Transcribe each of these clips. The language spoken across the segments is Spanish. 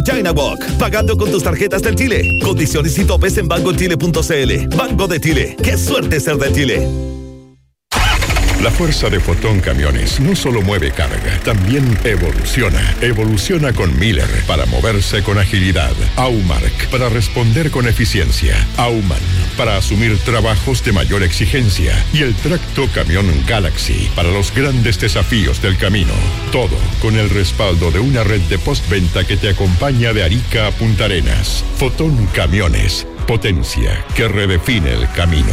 China Walk, pagando con tus tarjetas del Chile. Condiciones y topes en bancochile.cl. Banco de Chile. ¡Qué suerte ser de Chile! La fuerza de Fotón Camiones no solo mueve carga, también evoluciona. Evoluciona con Miller para moverse con agilidad. Aumark para responder con eficiencia. Auman para asumir trabajos de mayor exigencia. Y el Tracto Camión Galaxy para los grandes desafíos del camino. Todo con el respaldo de una red de postventa que te acompaña de Arica a Punta Arenas. Fotón Camiones. Potencia que redefine el camino.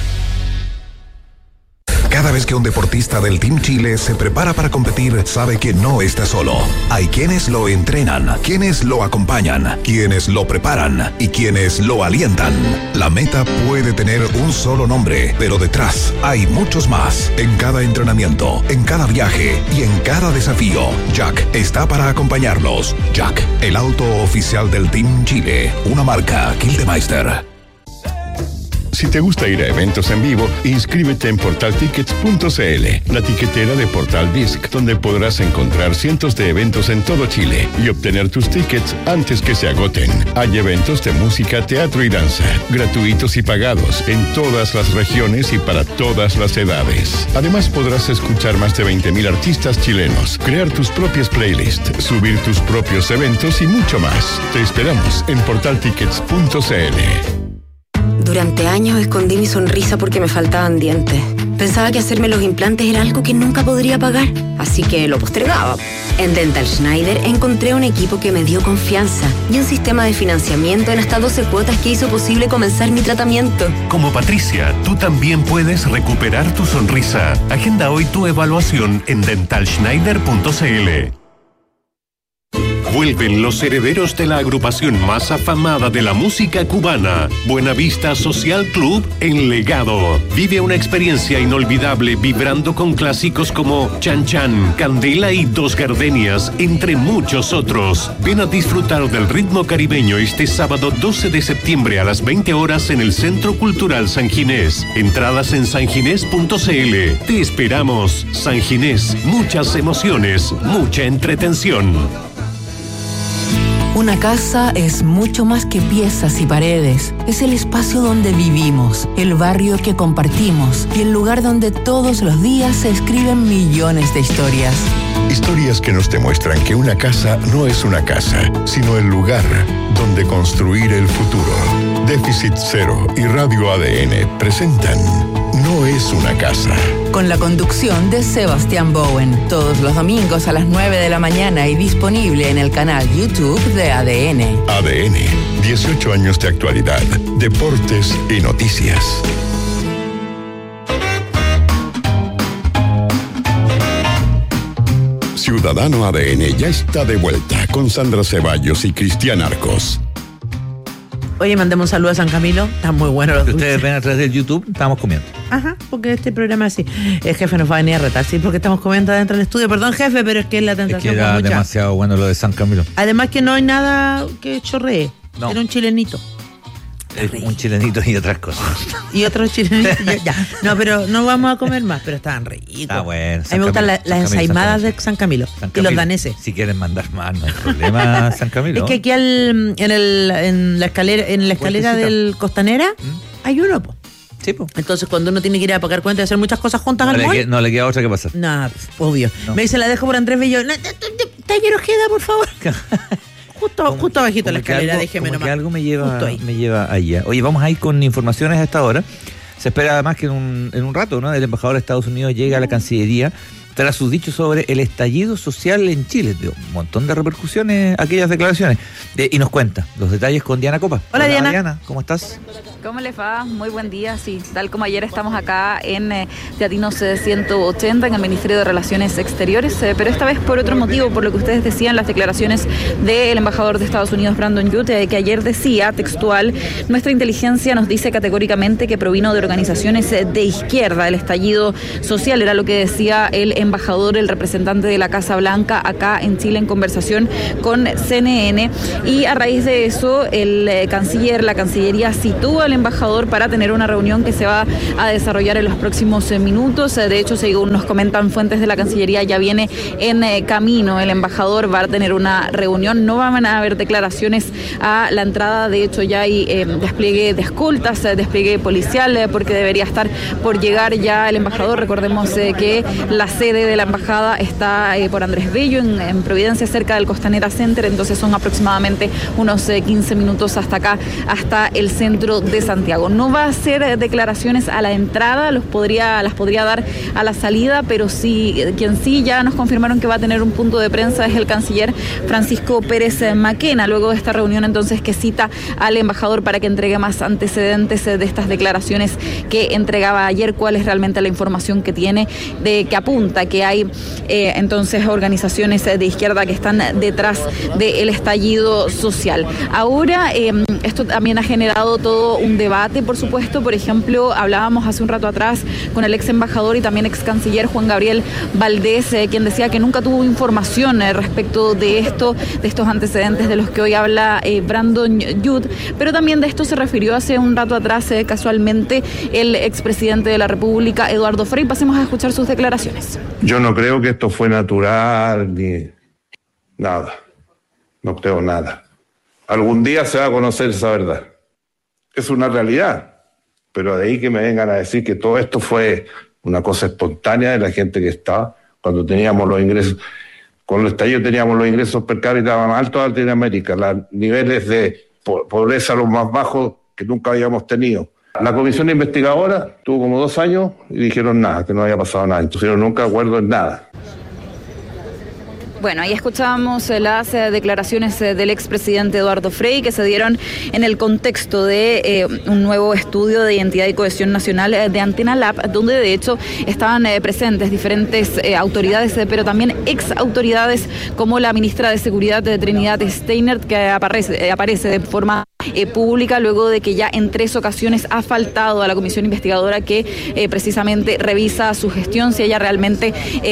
Cada vez que un deportista del Team Chile se prepara para competir, sabe que no está solo. Hay quienes lo entrenan, quienes lo acompañan, quienes lo preparan y quienes lo alientan. La meta puede tener un solo nombre, pero detrás hay muchos más. En cada entrenamiento, en cada viaje y en cada desafío, Jack está para acompañarlos. Jack, el auto oficial del Team Chile, una marca Gildemeister. Si te gusta ir a eventos en vivo, inscríbete en portaltickets.cl, la tiquetera de Portal Disc, donde podrás encontrar cientos de eventos en todo Chile y obtener tus tickets antes que se agoten. Hay eventos de música, teatro y danza, gratuitos y pagados, en todas las regiones y para todas las edades. Además, podrás escuchar más de 20.000 artistas chilenos, crear tus propias playlists, subir tus propios eventos y mucho más. Te esperamos en portaltickets.cl. Durante años escondí mi sonrisa porque me faltaban dientes. Pensaba que hacerme los implantes era algo que nunca podría pagar, así que lo postergaba. En Dental Schneider encontré un equipo que me dio confianza y un sistema de financiamiento en hasta 12 cuotas que hizo posible comenzar mi tratamiento. Como Patricia, tú también puedes recuperar tu sonrisa. Agenda hoy tu evaluación en dentalschneider.cl. Vuelven los herederos de la agrupación más afamada de la música cubana, Buenavista Social Club en Legado. Vive una experiencia inolvidable vibrando con clásicos como Chan Chan, Candela y Dos Gardenias, entre muchos otros. Ven a disfrutar del ritmo caribeño este sábado 12 de septiembre a las 20 horas en el Centro Cultural San Ginés. Entradas en sanginés.cl. Te esperamos. San Ginés, muchas emociones, mucha entretención. Una casa es mucho más que piezas y paredes. Es el espacio donde vivimos, el barrio que compartimos y el lugar donde todos los días se escriben millones de historias. Historias que nos demuestran que una casa no es una casa, sino el lugar donde construir el futuro. Déficit Cero y Radio ADN presentan No es una casa. Con la conducción de Sebastián Bowen, todos los domingos a las 9 de la mañana y disponible en el canal YouTube de ADN. ADN, 18 años de actualidad, deportes y noticias. Ciudadano ADN ya está de vuelta con Sandra Ceballos y Cristian Arcos. Oye, mandemos un saludo a San Camilo. Están muy buenos los dulces. Ustedes ven a través del YouTube, estamos comiendo. Ajá, porque este programa es así. El jefe nos va a venir a retar, sí, porque estamos comiendo adentro del estudio. Perdón, jefe, pero es que la tentación es que era demasiado bueno lo de San Camilo. Además que no hay nada que chorree. No. Era un chilenito. Un chilenito y otras cosas. Y otros chilenitos, ya. No, pero no vamos a comer más, pero estaban ricos. Ah, bueno. A mí me gustan las ensaimadas de San Camilo. Y los daneses. Si quieren mandar más, no hay problema, San Camilo. Es que aquí en la escalera del Costanera hay uno, po. Sí, po. Entonces, cuando uno tiene que ir a pagar cuenta y hacer muchas cosas juntas al mall, no le queda otra que pasar. No, obvio. No. Me dice, la dejo por Andrés Bello. Taller Ojeda, por favor. Justo abajito de la escalera, déjeme nomás. Que algo me lleva allá. Oye, vamos a ir con informaciones a esta hora. Se espera además que en un rato, ¿no?, el embajador de Estados Unidos llegue a la Cancillería tras sus dichos sobre el estallido social en Chile. Un montón de repercusiones aquellas declaraciones. Y nos cuenta los detalles con Diana Copa. Hola, Diana. Diana, ¿cómo estás? ¿Cómo les va? Muy buen día. Sí, tal como ayer estamos acá en Teatinos 180 en el Ministerio de Relaciones Exteriores, pero esta vez por otro motivo, por lo que ustedes decían, las declaraciones del embajador de Estados Unidos, Brandon Yoot, que ayer decía, textual, nuestra inteligencia nos dice categóricamente que provino de organizaciones de izquierda. El estallido social era lo que decía el embajador embajador, el representante de la Casa Blanca acá en Chile en conversación con CNN, y a raíz de eso la Cancillería citó al embajador para tener una reunión que se va a desarrollar en los próximos minutos. De hecho, según nos comentan fuentes de la Cancillería, ya viene en camino el embajador, va a tener una reunión, no van a haber declaraciones a la entrada, de hecho ya hay despliegue de escoltas, despliegue policial, porque debería estar por llegar ya el embajador. Recordemos que la sede de la embajada está por Andrés Bello, en Providencia, cerca del Costanera Center, entonces son aproximadamente unos 15 minutos hasta acá, hasta el centro de Santiago. No va a hacer declaraciones a la entrada, las podría dar a la salida, pero sí, quien sí ya nos confirmaron que va a tener un punto de prensa es el canciller Francisco Pérez Maquena, luego de esta reunión entonces que cita al embajador para que entregue más antecedentes de estas declaraciones que entregaba ayer, cuál es realmente la información que tiene, de que apunta que hay entonces organizaciones de izquierda que están detrás del estallido social. Ahora, esto también ha generado todo un debate, por supuesto. Por ejemplo, hablábamos hace un rato atrás con el ex embajador y también ex canciller Juan Gabriel Valdés, quien decía que nunca tuvo información respecto de estos antecedentes de los que hoy habla Brandon Youth, pero también de esto se refirió hace un rato atrás casualmente el expresidente de la República, Eduardo Frei. Pasemos a escuchar sus declaraciones. Yo no creo que esto fue natural ni nada, no creo nada. Algún día se va a conocer esa verdad. Es una realidad, pero de ahí que me vengan a decir que todo esto fue una cosa espontánea de la gente que estaba, cuando teníamos los ingresos, con el estallido teníamos los ingresos per cápita más altos de Latinoamérica, los niveles de pobreza los más bajos que nunca habíamos tenido. La comisión investigadora tuvo como 2 años y dijeron nada, que no había pasado nada, entonces yo nunca acuerdo en nada. Bueno, ahí escuchábamos las declaraciones del expresidente Eduardo Frei, que se dieron en el contexto de un nuevo estudio de identidad y cohesión nacional de Antena Lab, donde de hecho estaban presentes diferentes autoridades, pero también ex autoridades como la ministra de Seguridad de Trinidad Steiner, que aparece de forma pública luego de que ya en 3 ocasiones ha faltado a la comisión investigadora que precisamente revisa su gestión, si ella realmente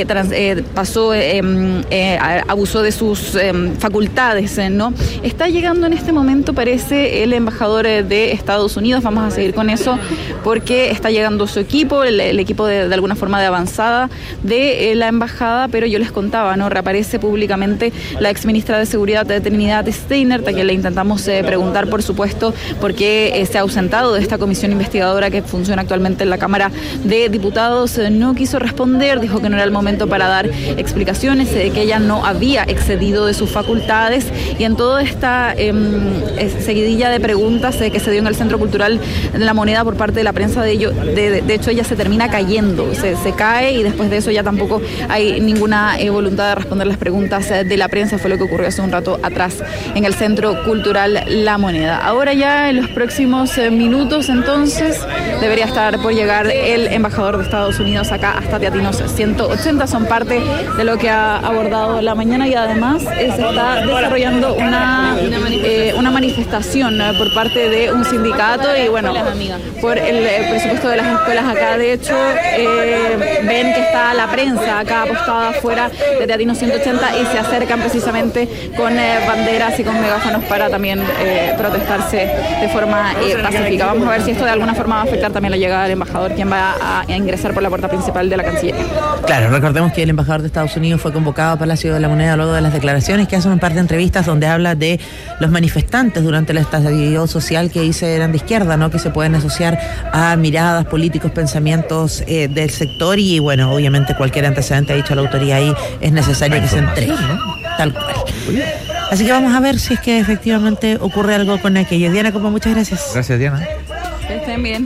abusó de sus facultades, ¿no? Está llegando en este momento, parece, el embajador de Estados Unidos. Vamos a seguir con eso porque está llegando su equipo, el equipo de alguna forma de avanzada de la embajada, pero yo les contaba, ¿no? Reaparece públicamente la exministra de Seguridad de Trinidad Steiner, a quien le intentamos preguntar, por supuesto, por qué se ha ausentado de esta comisión investigadora que funciona actualmente en la Cámara de Diputados. No quiso responder, dijo que no era el momento para dar explicaciones, que ella no había excedido de sus facultades, y en toda esta seguidilla de preguntas que se dio en el Centro Cultural de La Moneda por parte de la prensa, de hecho ella se termina cayendo, se cae, y después de eso ya tampoco hay ninguna voluntad de responder las preguntas de la prensa. Fue lo que ocurrió hace un rato atrás en el Centro Cultural La Moneda. Ahora ya en los próximos minutos entonces debería estar por llegar el embajador de Estados Unidos acá hasta Teatinos 180. Son parte de lo que ha abordado la mañana, y además se está desarrollando una manifestación por parte de un sindicato y bueno, por el presupuesto de las escuelas acá. De hecho, ven que está la prensa acá apostada afuera de Teatinos 180 y se acercan precisamente con banderas y con megáfonos para también protestarse de forma pacífica. Vamos a ver si esto de alguna forma va a afectar también la llegada del embajador, quien va a ingresar por la puerta principal de la Cancillería. Claro, recordemos que el embajador de Estados Unidos fue convocado a Palacio de la Moneda luego de las declaraciones que hacen un par de entrevistas donde habla de los manifestantes durante el estallido social que dice eran de izquierda, ¿no? Que se pueden asociar a miradas, políticos, pensamientos del sector, y bueno, obviamente cualquier antecedente, ha dicho la autoría ahí, es necesario que se entregue, ¿no? Tal cual. Así que vamos a ver si es que efectivamente ocurre algo con aquello. Diana Copa, muchas gracias. Gracias, Diana. Que estén bien.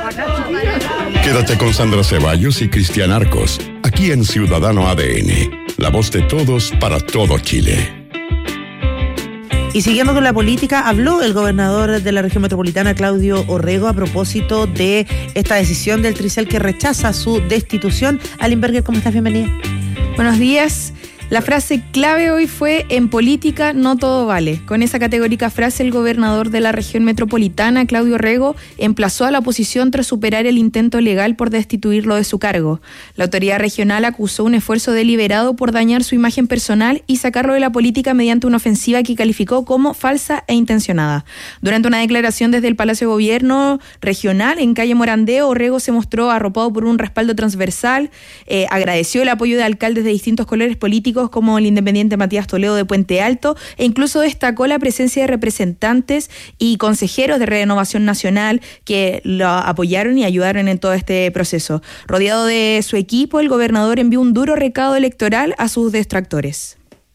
Quédate con Sandra Ceballos y Cristian Arcos, aquí en Ciudadano ADN, la voz de todos para todo Chile. Y siguiendo con la política, habló el gobernador de la región metropolitana, Claudio Orrego, a propósito de esta decisión del Tricel que rechaza su destitución. Aline Berger, ¿cómo estás? Bienvenida. Buenos días. La frase clave hoy fue: en política no todo vale. Con esa categórica frase, el gobernador de la región metropolitana, Claudio Rego, emplazó a la oposición tras superar el intento legal por destituirlo de su cargo. La autoridad regional acusó un esfuerzo deliberado por dañar su imagen personal y sacarlo de la política mediante una ofensiva que calificó como falsa e intencionada. Durante una declaración desde el Palacio de Gobierno regional en calle Morandeo, Rego se mostró arropado por un respaldo transversal, agradeció el apoyo de alcaldes de distintos colores políticos como el independiente Matías Toledo de Puente Alto, e incluso destacó la presencia de representantes y consejeros de Renovación Nacional que lo apoyaron y ayudaron en todo este proceso. Rodeado de su equipo, el gobernador envió un duro recado electoral a sus detractores.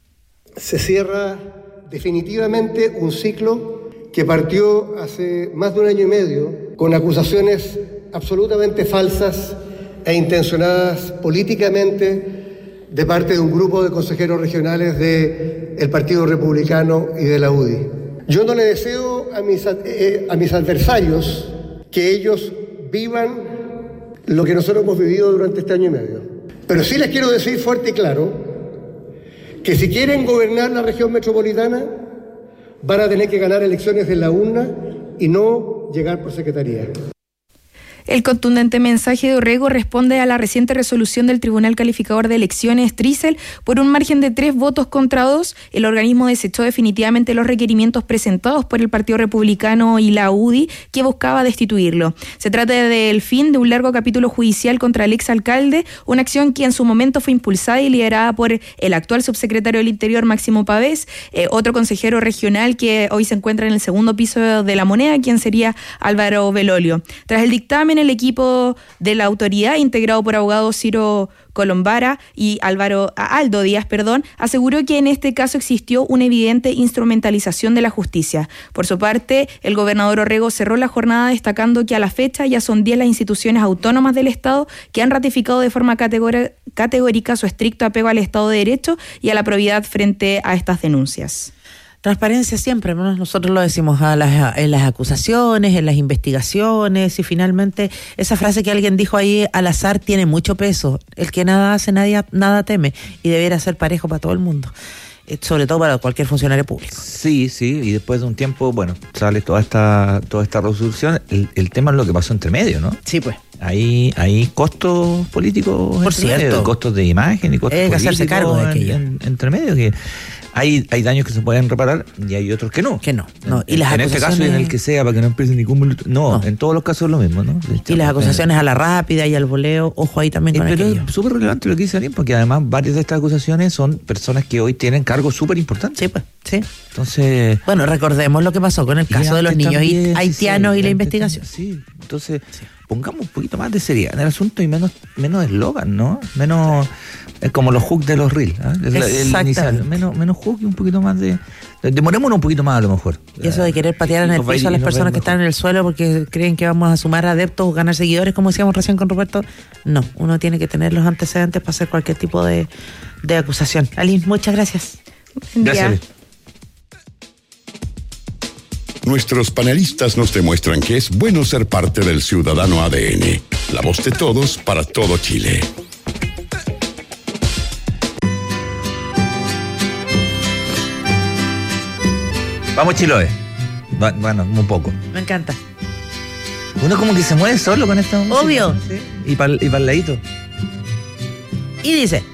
Se cierra definitivamente un ciclo que partió hace más de 1 año y medio con acusaciones absolutamente falsas e intencionadas políticamente de parte de un grupo de consejeros regionales del Partido Republicano y de la UDI. Yo no le deseo a mis adversarios que ellos vivan lo que nosotros hemos vivido durante este 1 año y medio. Pero sí les quiero decir fuerte y claro que si quieren gobernar la región metropolitana van a tener que ganar elecciones en la urna y no llegar por secretaría. El contundente mensaje de Orrego responde a la reciente resolución del Tribunal Calificador de Elecciones, Trisel. Por un margen de 3 votos contra 2, el organismo desechó definitivamente los requerimientos presentados por el Partido Republicano y la UDI, que buscaba destituirlo. Se trata del fin de un largo capítulo judicial contra el exalcalde, una acción que en su momento fue impulsada y liderada por el actual subsecretario del Interior, Máximo Pavés, otro consejero regional que hoy se encuentra en el segundo piso de La Moneda, quien sería Álvaro Belolio. Tras el dictamen, el equipo de la autoridad, integrado por abogados Ciro Colombara y Aldo Díaz, aseguró que en este caso existió una evidente instrumentalización de la justicia. Por su parte, el gobernador Orrego cerró la jornada destacando que a la fecha ya son 10 las instituciones autónomas del Estado que han ratificado de forma categórica su estricto apego al Estado de Derecho y a la probidad frente a estas denuncias. Transparencia siempre, ¿no? Nosotros lo decimos en las acusaciones, en las investigaciones, y finalmente esa frase que alguien dijo ahí al azar tiene mucho peso. El que nada hace, nada teme, y debiera ser parejo para todo el mundo, sobre todo para cualquier funcionario público. Sí, y después de un tiempo, sale toda esta resolución. El tema es lo que pasó entre medio, ¿no? Sí, pues. Hay costos políticos, por cierto, medio, costos de imagen y costos políticos que hacerse cargo de aquello. Entre medio, que hay daños que se pueden reparar y hay otros que no. Y las en este caso y en el que sea, para que no empiece ningún... No, en todos los casos es lo mismo, ¿no? Y las acusaciones a la rápida y al voleo, ojo ahí también con aquello. Pero es súper relevante lo que dice Arín, porque además varias de estas acusaciones son personas que hoy tienen cargos súper importantes. Sí, pues, sí. Entonces... Bueno, recordemos lo que pasó con el caso de los niños haitianos y la investigación. Sí, entonces... Pongamos un poquito más de seriedad en el asunto y menos eslogan, ¿no? Menos como los hooks de los reels, el inicial. Menos hook y un poquito más de... Demorémonos un poquito más a lo mejor. Y eso de querer patear en el piso a las personas que están en el suelo porque creen que vamos a sumar adeptos o ganar seguidores, como decíamos recién con Roberto. No, uno tiene que tener los antecedentes para hacer cualquier tipo de acusación. Aline, muchas gracias. Gracias. Nuestros panelistas nos demuestran que es bueno ser parte del ciudadano ADN. La voz de todos para todo Chile. Vamos, Chiloé. Bueno, un poco. Me encanta. Uno como que se mueve solo con esta música. Obvio. ¿Sí? Y para el ladito. Y dice...